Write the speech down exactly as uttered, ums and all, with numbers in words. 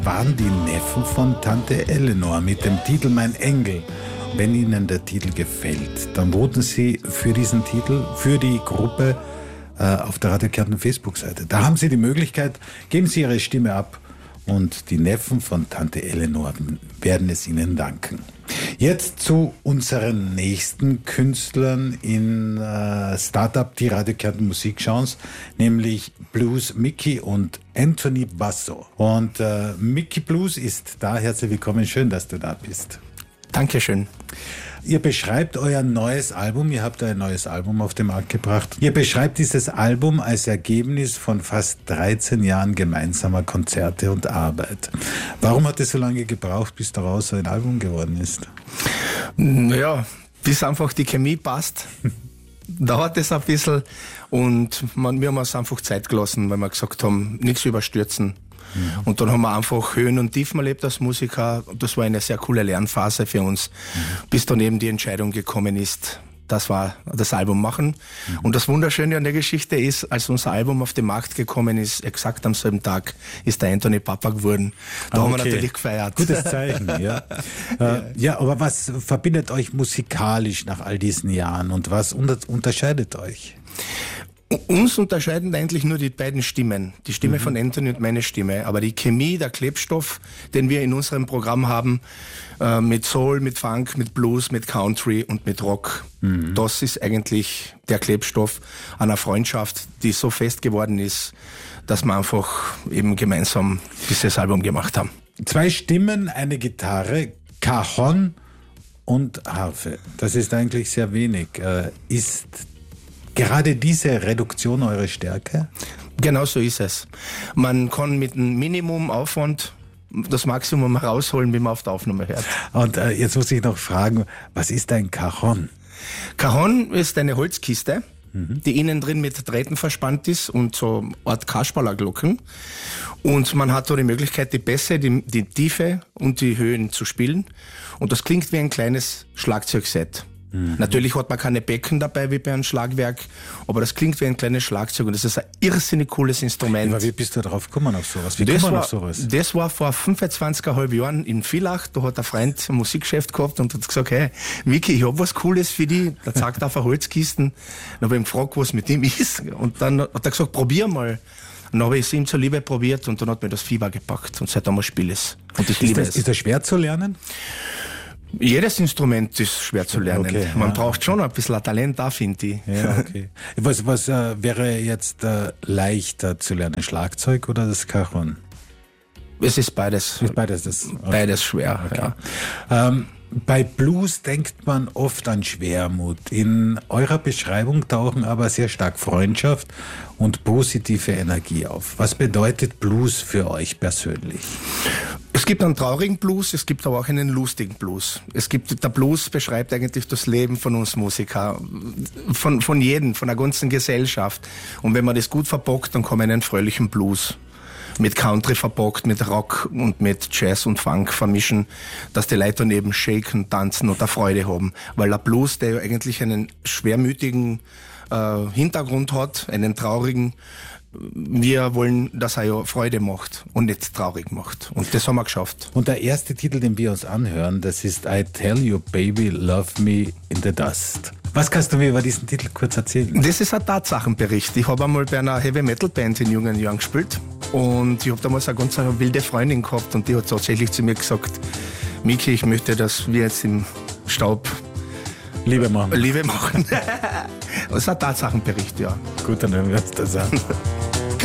waren die Neffen von Tante Eleanor mit dem Titel Mein Engel. Wenn Ihnen der Titel gefällt, dann voten Sie für diesen Titel, für die Gruppe äh, auf der Radio Kärnten Facebook-Seite. Da haben Sie die Möglichkeit, geben Sie Ihre Stimme ab und die Neffen von Tante Eleanor werden es Ihnen danken. Jetzt zu unseren nächsten Künstlern in äh, Startup, die Radio Kärnten Musikchance, nämlich Blues Mickey und Anthony Basso. Und äh, Mickey Blues ist da. Herzlich willkommen, schön, dass du da bist. Dankeschön. Ihr beschreibt euer neues Album, ihr habt ein neues Album auf den Markt gebracht. Ihr beschreibt dieses Album als Ergebnis von fast dreizehn Jahren gemeinsamer Konzerte und Arbeit. Warum hat es so lange gebraucht, bis daraus so ein Album geworden ist? Ja, bis einfach die Chemie passt. Dauert es ein bisschen und man, wir haben uns einfach Zeit gelassen, weil wir gesagt haben, nichts überstürzen. Mhm. Und dann haben wir einfach Höhen und Tiefen erlebt als Musiker. Das war eine sehr coole Lernphase für uns, mhm. bis dann eben die Entscheidung gekommen ist, das war das Album machen. Mhm. Und das Wunderschöne an der Geschichte ist, als unser Album auf den Markt gekommen ist, exakt am selben Tag ist der Anthony Papa geworden. Da ah, okay. haben wir natürlich gefeiert. Gutes Zeichen, ja. äh, ja, aber was verbindet euch musikalisch nach all diesen Jahren und was unter- unterscheidet euch? Uns unterscheiden eigentlich nur die beiden Stimmen. Die Stimme mhm. von Anthony und meine Stimme. Aber die Chemie, der Klebstoff, den wir in unserem Programm haben, äh, mit Soul, mit Funk, mit Blues, mit Country und mit Rock, mhm. das ist eigentlich der Klebstoff einer Freundschaft, die so fest geworden ist, dass wir einfach eben gemeinsam dieses Album gemacht haben. Zwei Stimmen, eine Gitarre, Cajon und Harfe. Das ist eigentlich sehr wenig. Äh, ist gerade diese Reduktion eure Stärke? Genau so ist es. Man kann mit einem Minimum Aufwand das Maximum herausholen, wie man auf der Aufnahme hört. Und äh, jetzt muss ich noch fragen, was ist ein Cajon? Cajon ist eine Holzkiste, mhm. die innen drin mit Drähten verspannt ist und so eine Art Kasperlerglocken. Und man hat so die Möglichkeit, die Bässe, die, die Tiefe und die Höhen zu spielen. Und das klingt wie ein kleines Schlagzeugset. Mhm. Natürlich hat man keine Becken dabei wie bei einem Schlagwerk, aber das klingt wie ein kleines Schlagzeug und das ist ein irrsinnig cooles Instrument. Aber wie bist du darauf gekommen auf sowas? Wie das kommt man war, auf sowas? Das war vor fünfundzwanzig Komma fünf Jahren in Villach, da hat ein Freund ein Musikgeschäft gehabt und hat gesagt, hey, Vicky, ich hab was Cooles für dich. Der zeigt auf eine Holzkisten. Dann habe ich ihn gefragt, was mit ihm ist und dann hat er gesagt, probier mal. Und dann habe ich es ihm zur Liebe probiert und dann hat mir das Fieber gepackt und seitdem spiele ich es. Und ich liebe ist das, es. Ist das schwer zu lernen? Jedes Instrument ist schwer zu lernen. Okay, Man ja. braucht schon ein bisschen Talent da, finde ich. Ja, okay. Was, was äh, wäre jetzt äh, leichter zu lernen? Schlagzeug oder das Cajon? Es ist beides. Ist beides das? Okay. Beides schwer, okay. ja. Ähm, bei Blues denkt man oft an Schwermut. In eurer Beschreibung tauchen aber sehr stark Freundschaft und positive Energie auf. Was bedeutet Blues für euch persönlich? Es gibt einen traurigen Blues, es gibt aber auch einen lustigen Blues. Es gibt, der Blues beschreibt eigentlich das Leben von uns Musiker, von, von jedem, von der ganzen Gesellschaft. Und wenn man das gut verbockt, dann kommt einen fröhlichen Blues. Mit Country verbockt, mit Rock und mit Jazz und Funk vermischen, dass die Leute daneben shaken, tanzen und Freude haben. Weil der Blues, der ja eigentlich einen schwermütigen äh, Hintergrund hat, einen traurigen, wir wollen, dass er ja Freude macht und nicht traurig macht. Und das haben wir geschafft. Und der erste Titel, den wir uns anhören, das ist I Tell You Baby Love Me in the Dust. Was kannst du mir über diesen Titel kurz erzählen? Das ist ein Tatsachenbericht. Ich habe einmal bei einer Heavy-Metal-Band in jungen Jahren gespielt und ich habe damals eine ganz wilde Freundin gehabt und die hat tatsächlich zu mir gesagt, Miki, ich möchte, dass wir jetzt im Staub Liebe machen. Liebe machen. Das ist ein Tatsachenbericht, ja. Gut, dann hören wir uns das an.